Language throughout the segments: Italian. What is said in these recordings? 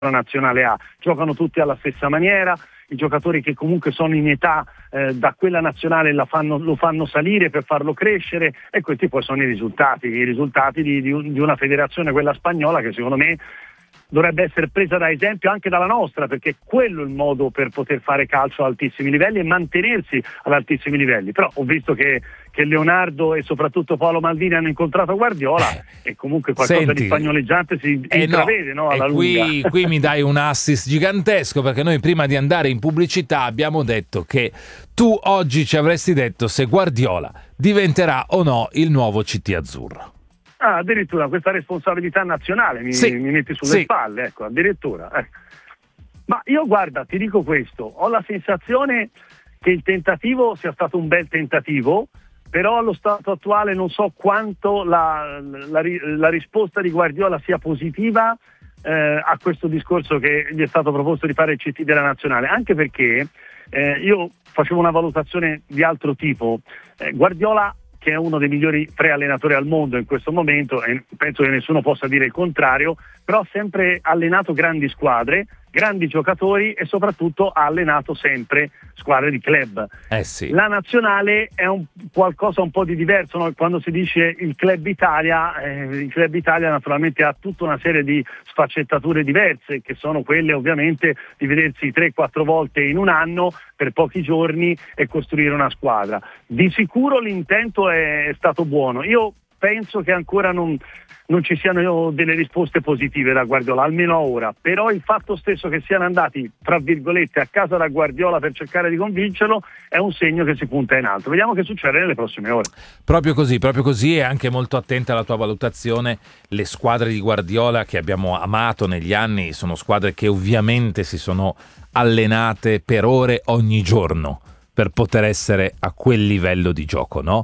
nazionale A, giocano tutti alla stessa maniera, i giocatori che comunque sono in età da quella nazionale lo fanno salire per farlo crescere, e questi poi sono i risultati di una federazione, quella spagnola, che secondo me dovrebbe essere presa da esempio anche dalla nostra, perché quello è il modo per poter fare calcio ad altissimi livelli e mantenersi ad altissimi livelli. Però ho visto che Leonardo e soprattutto Paolo Maldini hanno incontrato Guardiola e comunque qualcosa di spagnoleggiante si intravede, no, alla lunga. Qui mi dai un assist gigantesco, perché noi prima di andare in pubblicità abbiamo detto che tu oggi ci avresti detto se Guardiola diventerà o no il nuovo CT azzurro. Addirittura questa responsabilità nazionale mi metti sulle spalle, ecco, addirittura. Ma io, guarda, ti dico questo, ho la sensazione che il tentativo sia stato un bel tentativo, però allo stato attuale non so quanto la risposta di Guardiola sia positiva a questo discorso che gli è stato proposto di fare il CT della nazionale, anche perché io facevo una valutazione di altro tipo. Guardiola, che è uno dei migliori 3 allenatori al mondo in questo momento, e penso che nessuno possa dire il contrario, però ha sempre allenato grandi squadre, grandi giocatori e soprattutto ha allenato sempre squadre di club. Sì. La nazionale è qualcosa un po' di diverso, no? Quando si dice il Club Italia naturalmente ha tutta una serie di sfaccettature diverse, che sono quelle ovviamente di vedersi 3-4 volte in un anno per pochi giorni e costruire una squadra. Di sicuro l'intento è stato buono. Io penso che ancora non ci siano delle risposte positive da Guardiola, almeno ora, però il fatto stesso che siano andati, tra virgolette, a casa da Guardiola per cercare di convincerlo è un segno che si punta in alto. Vediamo che succede nelle prossime ore. Proprio così, e anche molto attenta alla tua valutazione. Le squadre di Guardiola che abbiamo amato negli anni sono squadre che ovviamente si sono allenate per ore ogni giorno per poter essere a quel livello di gioco, no?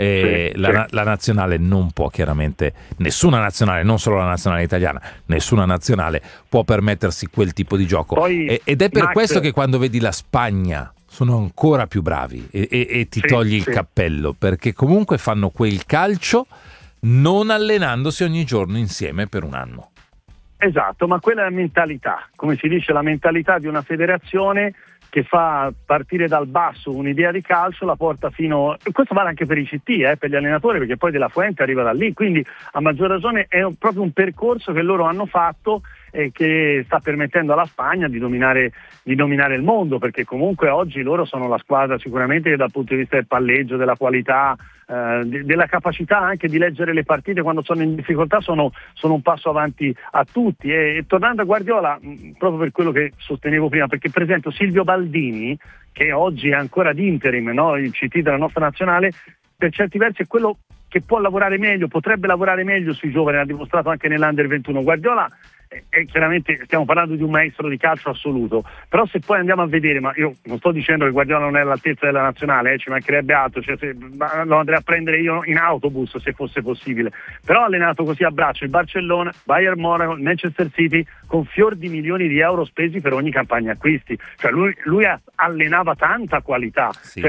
La nazionale non può, chiaramente, nessuna nazionale, non solo la nazionale italiana, nessuna nazionale può permettersi quel tipo di gioco. Poi, ed è per questo che quando vedi la Spagna sono ancora più bravi e ti togli il cappello, perché comunque fanno quel calcio non allenandosi ogni giorno insieme per un anno. Esatto, ma quella è la mentalità, come si dice, la mentalità di una federazione che fa partire dal basso un'idea di calcio, la porta fino... Questo vale anche per i CT, per gli allenatori, perché poi De La Fuente arriva da lì, quindi a maggior ragione è proprio un percorso che loro hanno fatto e che sta permettendo alla Spagna di dominare il mondo, perché comunque oggi loro sono la squadra sicuramente che dal punto di vista del palleggio, della qualità, della capacità anche di leggere le partite quando sono in difficoltà, sono un passo avanti a tutti. E tornando a Guardiola, proprio per quello che sostenevo prima, perché per esempio Silvio Baldini, che oggi è ancora ad interim, no? Il CT della nostra nazionale, per certi versi è quello che può lavorare meglio, potrebbe lavorare meglio sui giovani, l'ha dimostrato anche nell'Under 21. Guardiola chiaramente stiamo parlando di un maestro di calcio assoluto, però se poi andiamo a vedere, ma io non sto dicendo che Guardiola non è all'altezza della nazionale, ci mancherebbe altro, lo andrei a prendere io in autobus se fosse possibile, però ha allenato così a braccio il Barcellona, Bayern Monaco, il Manchester City, con fior di milioni di euro spesi per ogni campagna acquisti, cioè lui allenava tanta qualità,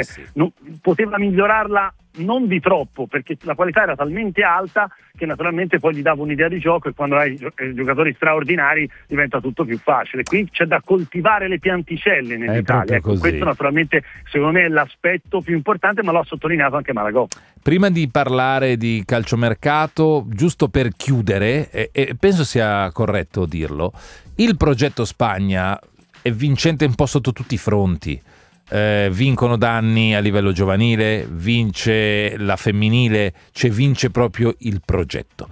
poteva migliorarla non di troppo, perché la qualità era talmente alta che naturalmente poi gli dava un'idea di gioco, e quando hai giocatori straordinari diventa tutto più facile. Qui c'è da coltivare le pianticelle nell'Italia, questo naturalmente secondo me è l'aspetto più importante, ma lo ha sottolineato anche Malagò. Prima di parlare di calciomercato, giusto per chiudere, e penso sia corretto dirlo, il progetto Spagna è vincente un po' sotto tutti i fronti. Vincono da anni a livello giovanile, vince la femminile, vince proprio il progetto,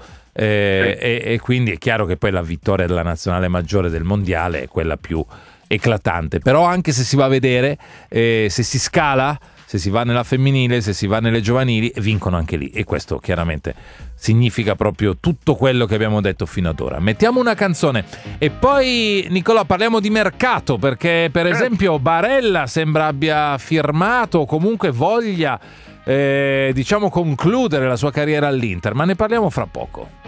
e quindi è chiaro che poi la vittoria della nazionale maggiore del mondiale è quella più eclatante. Però anche se si va a vedere, se si scala, se si va nella femminile, se si va nelle giovanili, vincono anche lì, e questo chiaramente significa proprio tutto quello che abbiamo detto fino ad ora. Mettiamo una canzone e poi, Nicolò, parliamo di mercato, perché per esempio Barella sembra abbia firmato o comunque voglia concludere la sua carriera all'Inter, ma ne parliamo fra poco.